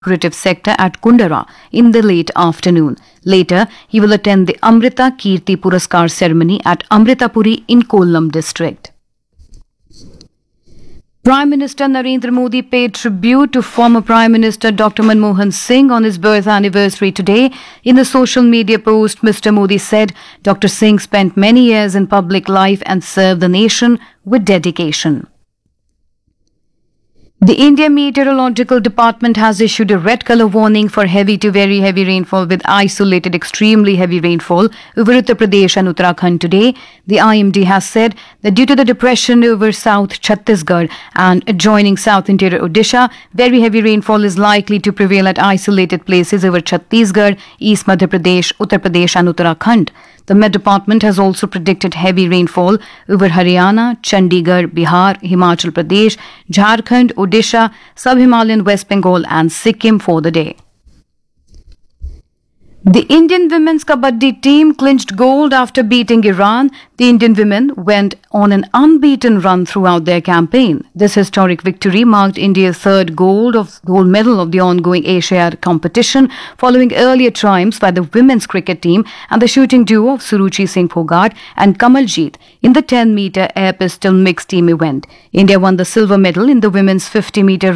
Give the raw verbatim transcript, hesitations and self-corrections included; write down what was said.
decorative sector at Kundara in the late afternoon. Later, he will attend the Amrita Kirti Puraskar ceremony at Amritapuri in Kollam district. Prime Minister Narendra Modi paid tribute to former Prime Minister Doctor Manmohan Singh on his birth anniversary today. In a social media post, Mister Modi said Doctor Singh spent many years in public life and served the nation with dedication. The India Meteorological Department has issued a red color warning for heavy to very heavy rainfall with isolated extremely heavy rainfall over Uttar Pradesh and Uttarakhand today. The I M D has said that due to the depression over South Chhattisgarh and adjoining South Interior Odisha, very heavy rainfall is likely to prevail at isolated places over Chhattisgarh, East Madhya Pradesh, Uttar Pradesh and Uttarakhand. The Met Department has also predicted heavy rainfall over Haryana, Chandigarh, Bihar, Himachal Pradesh, Jharkhand, Odisha, Sub-Himalayan West Bengal and Sikkim for the day. The Indian women's kabaddi team clinched gold after beating Iran. The Indian women went on an unbeaten run throughout their campaign. This historic victory marked India's third gold of gold medal of the ongoing Asiad competition, following earlier triumphs by the women's cricket team and the shooting duo of Suruchi Singh Phogart and Kamaljeet in the ten meter air pistol mixed team event. India won the silver medal in the women's fifty meter